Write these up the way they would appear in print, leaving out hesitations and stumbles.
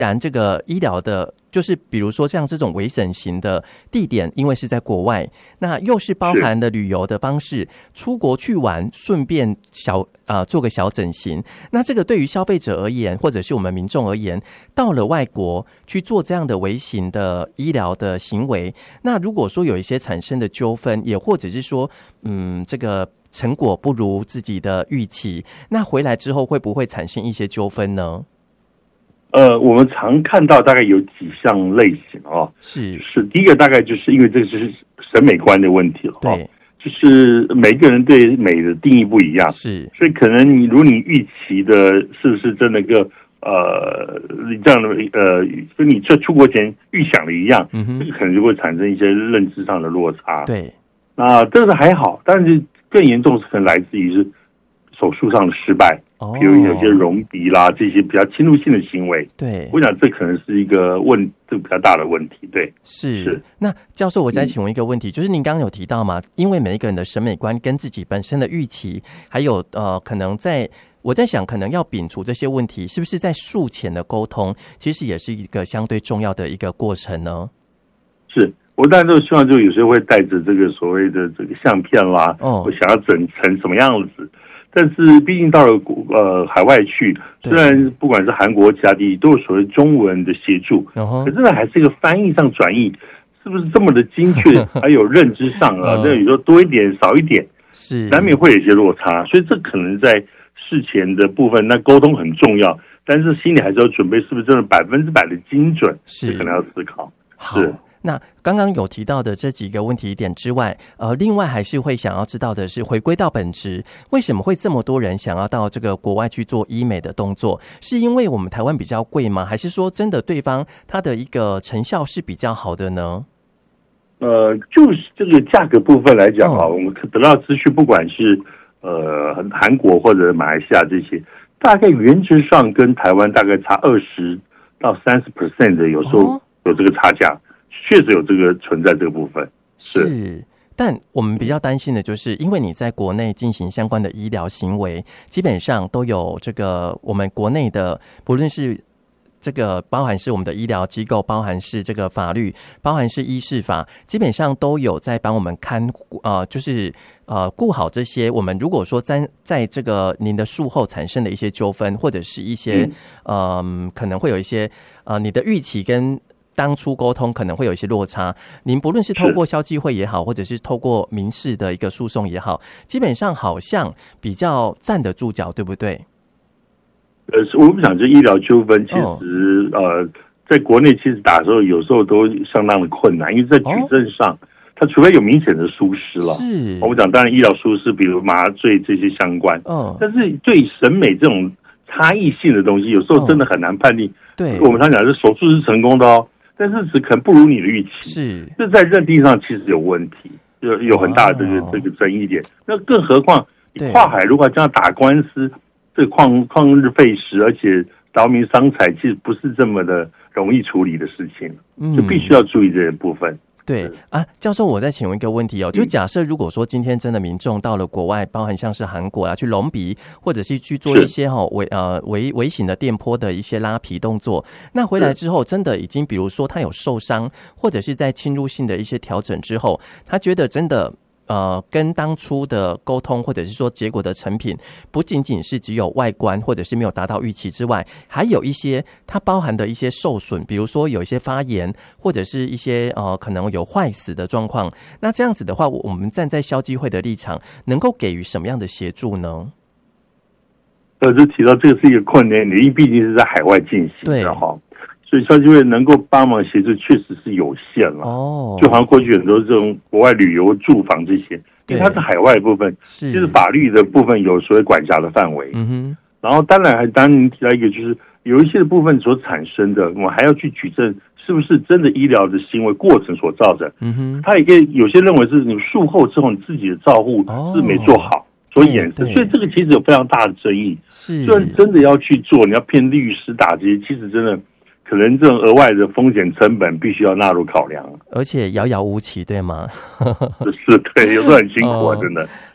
然这个医疗的，就是比如说像这种微整形的地点，因为是在国外，那又是包含了旅游的方式，出国去玩，顺便做个小整形。那这个对于消费者而言，或者是我们民众而言，到了外国去做这样的微型的医疗的行为，那如果说有一些产生的纠纷，也或者是说，这个成果不如自己的预期，那回来之后会不会产生一些纠纷呢？ 我们常看到大概有几项类型哦，是第一个大概就是因为这个是审美观的问题了，对，就是每个人对美的定义不一样，是，所以可能如你预期的是不是真的个这样的跟你在出国前预想的一样，这个可能就会产生一些认知上的落差，对，那这个还好，但是更严重是可能来自于是手术上的失败。比如有些隆鼻啦，这些比较侵入性的行为，对，我想这可能是一个这个比较大的问题，对，是。 那教授，我再请问一个问题，就是您刚刚有提到嘛，因为每一个人的审美观跟自己本身的预期，还有可能我在想，可能要摒除这些问题，是不是在术前的沟通，其实也是一个相对重要的一个过程呢？ 是。我当然都希望，就有时候会带着这个所谓的这个相片啦，我想要整成什么样子。但是毕竟到了海外去，虽然不管是韩国其他地都有所谓中文的协助，可是呢还是一个翻译上转译是不是这么的精确，还有认知上那有时候多一点少一点，是难免会有一些落差，所以这可能在事前的部分，那沟通很重要，但是心里还是要准备，是不是真的100%的精准，是可能要思考。是。 那刚刚有提到的这几个问题点之外，另外还是会想要知道的是，回归到本质，为什么会这么多人想要到这个国外去做医美的动作？是因为我们台湾比较贵吗？还是说真的对方他的一个成效是比较好的呢？ 就是这个价格部分来讲我们得到资讯，不管是韩国或者马来西亚这些，大概原则上跟台湾大概差20%到30%的，有时候有这个差价。确实有这个存在这个部分，是， 但我们比较担心的就是，因为你在国内进行相关的医疗行为，基本上都有这个我们国内的，不论是这个包含是我们的医疗机构，包含是这个法律，包含是医事法，基本上都有在帮我们就是顾好这些。我们如果说在这个您的术后产生的一些纠纷，或者是一些可能会有一些你的预期跟当初沟通可能会有一些落差，您不论是透过消基会也好，或者是透过民事的一个诉讼也好，基本上好像比较站得住脚，对不对？ 我们讲这医疗纠纷，其实在国内其实打的时候，有时候都相当的困难，因为在举证上，它除非有明显的疏失了。是，我们讲当然医疗疏失，比如麻醉这些相关，但是对审美这种差异性的东西，有时候真的很难判定。对，我们常讲是手术是成功的但是只可能不如你的预期，是这在认定上其实有问题，有很大的这个争议点。那更何况你跨海如果这样打官司，这旷日费时，而且劳民伤财，其实不是这么的容易处理的事情，就必须要注意这些部分。对教授，我再请问一个问题就假设如果说今天真的民众到了国外，包含像是韩国去隆鼻，或者是去做一些微型的电波的一些拉皮动作，那回来之后真的已经比如说他有受伤，或者是在侵入性的一些调整之后，他觉得真的跟当初的沟通或者是说结果的成品不仅仅是只有外观或者是没有达到预期之外，还有一些它包含的一些受损，比如说有一些发炎或者是一些可能有坏死的状况，那这样子的话，我们站在消基会的立场能够给予什么样的协助呢？ 就提到这个是一个困难，因为毕竟是在海外进行的所以消基会能够帮忙协助确实是有限了。就好像过去很多这种国外旅游住房这些，因为它是海外的部分，就是法律的部分有所谓管辖的范围。然后当然您提到一个，就是有一些的部分所产生的，我们还要去举证是不是真的医疗的行为过程所造成。他也可以有些认为是你术后之后你自己的照护是没做好所衍生，所以这个其实有非常大的争议。虽然真的要去做，你要骗律师打这些，其实真的可能这种额外的风险成本必须要纳入考量， 而且遥遥无期，对吗？ 是，对，有时候很辛苦真的。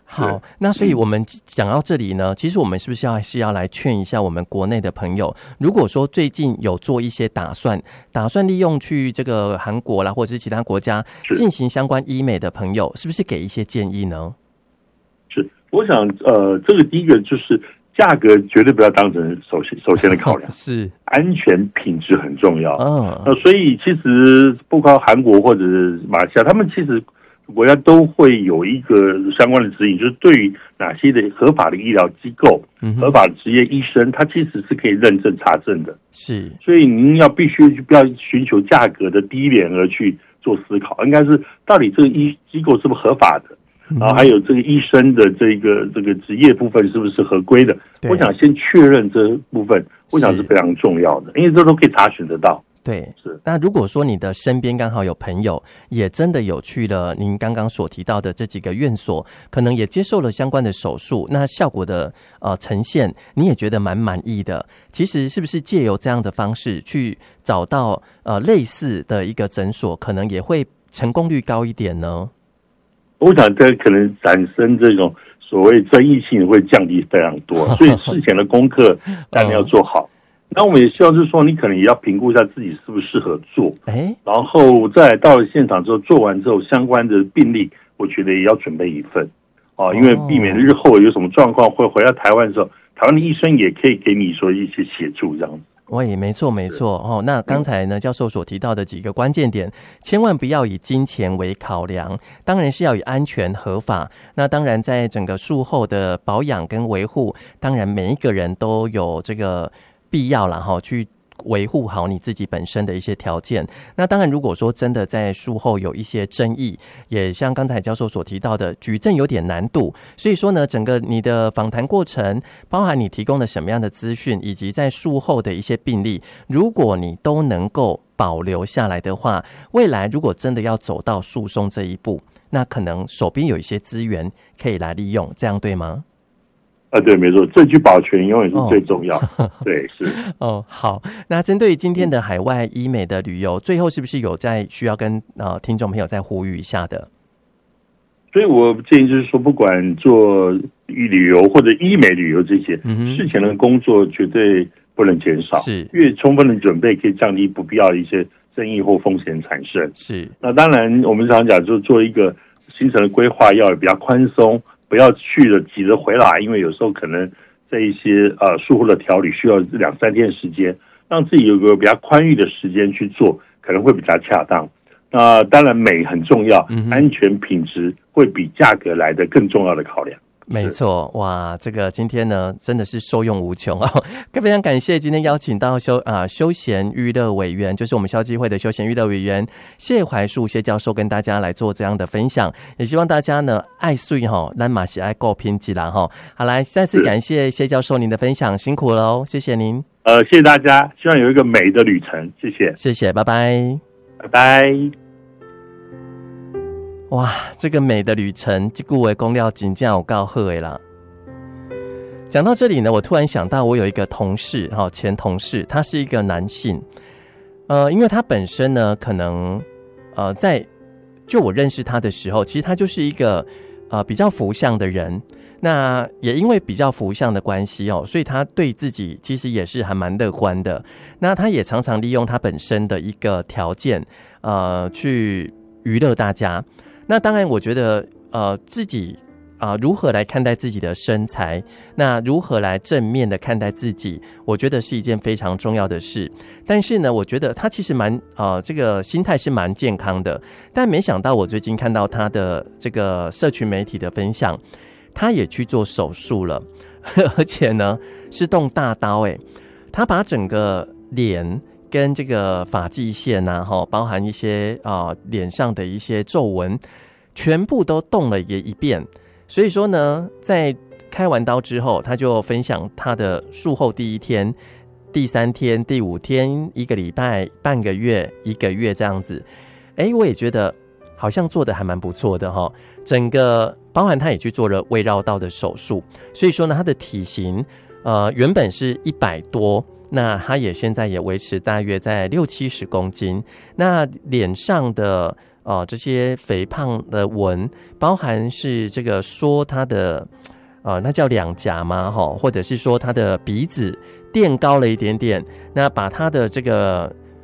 好，那所以我们讲到这里呢，其实我们是不是要来劝一下我们国内的朋友，如果说最近有做一些打算利用去这个韩国啦，或者是其他国家进行相关医美的朋友，是不是给一些建议呢？ 是，我想这个第一个就是价格绝对不要当成首先的考量， 是安全品质很重要。所以其实不光韩国或者是马来西亚，他们其实国家都会有一个相关的指引，就是对于哪些的合法的医疗机构、合法的职业医生，他其实是可以认证查证的。 是， 所以您必须不要寻求价格的低廉而去做思考，应该是到底这个机构是不是合法的，然后还有这个医生的这个职业部分是不是合规的。我想先确认这部分，我想是非常重要的，因为这都可以查询得到。 对，是。那如果说你的身边刚好有朋友也真的有去了您刚刚所提到的这几个院所，可能也接受了相关的手术，那效果的呈现你也觉得蛮满意的，其实是不是借由这样的方式去找到类似的一个诊所，可能也会成功率高一点呢？ 我想这可能产生这种所谓争议性会降低非常多，所以事前的功课当然要做好。那我们也希望就是说，你可能也要评估一下自己是不是适合做，然后再到了现场之后，做完之后相关的病历，我觉得也要准备一份，因为避免日后有什么状况，会回到台湾的时候，台湾的医生也可以给你说一些协助这样子。 喂，没错没错哦。那刚才呢，教授所提到的几个关键点，千万不要以金钱为考量，当然是要以安全合法。那当然，在整个术后的保养跟维护，当然每一个人都有这个必要啦去维护好你自己本身的一些条件。那当然如果说真的在术后有一些争议，也像刚才教授所提到的，举证有点难度，所以说呢，整个你的访谈过程，包含你提供了什么样的资讯，以及在术后的一些病例，如果你都能够保留下来的话，未来如果真的要走到诉讼这一步，那可能手边有一些资源可以来利用，这样对吗？ 对，没错，证据保全永远是最重要。对，是。 好。那针对于今天的海外医美的旅游，最后是不是有在需要跟听众朋友再呼吁一下的？ 所以我建议就是说，不管做旅游或者医美旅游这些，事前的工作绝对不能减少，是越充分的准备可以降低不必要的一些争议或风险产生。是。那当然，我们常讲就做一个行程的规划要比较宽松。不要去了急着回来，因为有时候可能在一些术后的调理需要2-3天时间，让自己有个比较宽裕的时间去做，可能会比较恰当。那当然美很重要，安全品质会比价格来的更重要的考量。 没错，哇，这个今天呢真的是受用无穷哦！非常感谢今天邀请到休闲娱乐委员，就是我们消基会的休闲娱乐委员谢怀树谢教授跟大家来做这样的分享，也希望大家呢爱睡哈，咱嘛是爱够品质啦哈。好，来再次感谢谢教授您的分享，辛苦了哦，谢谢您。 谢谢大家，希望有一个美的旅程，谢谢， 谢谢，拜拜， 拜拜。 哇，这个美的旅程，这句话讲了真正有够好的啦。讲到这里呢，我突然想到，我有一个同事，前同事，他是一个男性，因为他本身呢，可能就我认识他的时候，其实他就是一个比较福相的人。那也因为比较福相的关系所以他对自己其实也是还蛮乐观的。那他也常常利用他本身的一个条件，去娱乐大家。那当然我觉得自己如何来看待自己的身材，那如何来正面的看待自己，我觉得是一件非常重要的事。但是呢，我觉得他其实这个心态是蛮健康的。但没想到我最近看到他的这个社群媒体的分享，他也去做手术了，而且呢是动大刀他把整个脸跟这个发际线包含一些脸上的一些皱纹，全部都动了一遍。所以说呢，在开完刀之后，他就分享他的术后第1天、第3天、第5天、1个礼拜、半个月、1个月这样子。我也觉得好像做的还蛮不错的整个包含他也去做了胃绕道的手术，所以说呢，他的体型原本是100多。那他也现在也维持大约在60-70公斤，那脸上的这些肥胖的纹，包含是这个说他的那叫两颊嘛，或者是说他的鼻子垫高了一点点，那把他的这个